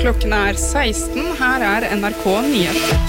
klokken 16. Her NRK Nyheter.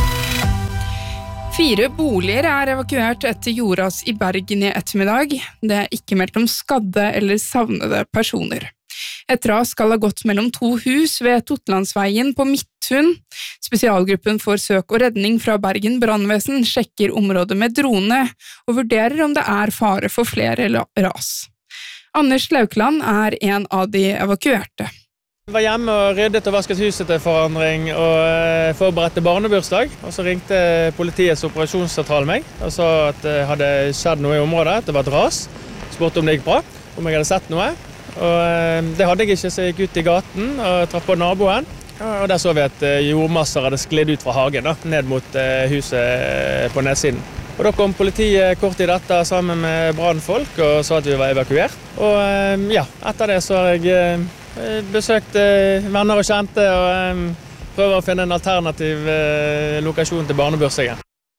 4 boliger evakuert etter jordras I Bergen I ettermiddag. Det ikke meldt om skadde eller savnede personer. Et ras skal ha gått mellom 2 hus ved Totlandsveien på Midthun. Spesialgruppen for søk og redning fra Bergen Brandvesen sjekker området med drone og vurderer om det fare for flere ras. Anders Laukland en av de evakuerte. Jeg var hjemme og ryddet og vasket huset til forandring og forberedte barnebursdag. Og så ringte politiets operasjonssentral meg og sa at det hadde skjedd noe I området, at det var et ras. Spurte om det gikk bra, om jeg hadde sett noe. Og det hadde jeg ikke, så jeg gikk ut I gaten og traff på naboen. Og der så vi at jordmasser hadde sklidd ut fra hagen, ned mot huset på nedsiden. Og da kom politiet kort tid etter sammen med brandfolk og sa at vi var evakuert. Og etter det så har jeg besøkt venner og kjente og prøver å finne en alternativ lokasjon til barnebursdagen.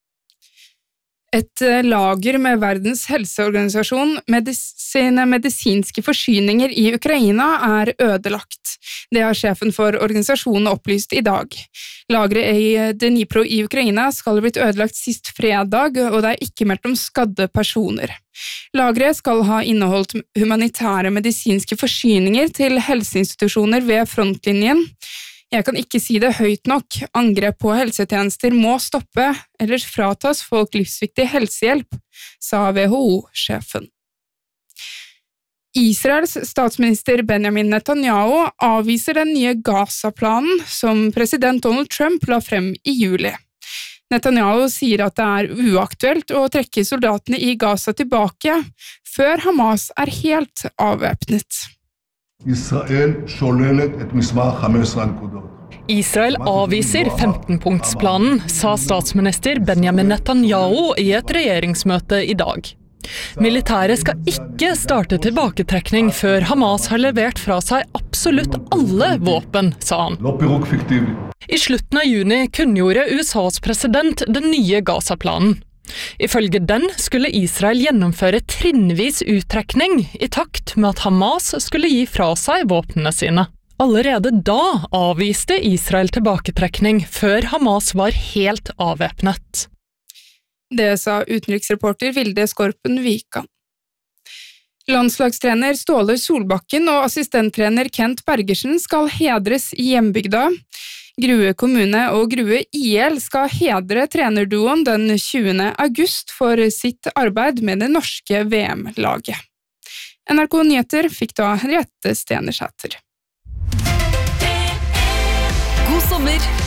Et lager med Verdens helseorganisasjon sine medisinske forsyninger I Ukraina ødelagt. Det har sjefen for organisasjonen opplyst I dag. Lageret I Dnipro I Ukraina skal ha blitt ødelagt sist fredag, og det ikke meldt om skadde personer. Lageret skal ha inneholdt humanitære medisinske forsyninger til helseinstitusjoner ved frontlinjen. Jeg kan ikke si det høyt nok. Angrep på helsetjenester må stoppe, ellers fratas folk livsviktig helsehjelp, sa WHO-sjefen. Israels statsminister Benjamin Netanyahu avviser den nye Gaza-planen som president Donald Trump la frem I juli. Netanyahu sier at det uaktuelt å trekke soldatene I Gaza tilbake før Hamas helt avvæpnet. Israel avviser 15-punktsplanen, sa statsminister Benjamin Netanyahu I et regjeringsmøte I dag. Militæret skal ikke starte tilbaketrekning før Hamas har levert fra seg absolutt alle våpen, sa han. I slutten av juni kunngjorde USAs president den nye Gaza-planen. Ifølge den skulle Israel gjennomføre trinnvis uttrekning I takt med at Hamas skulle gi fra seg våpnene sine. Allerede da avviste Israel tilbaketrekning før Hamas var helt avvæpnet. Det sa utenriksreporter Vilde Skorpen Vika. Landslagstrener Ståle Solbakken og assistenttrener Kent Bergersen skal hedres I hjembygda. Grue kommune og Grue IL skal hedre trenerduoen den 20. august for sitt arbeid med det norske VM-laget. NRK Nyheter fikk da Henriette Stenersæter. God sommer!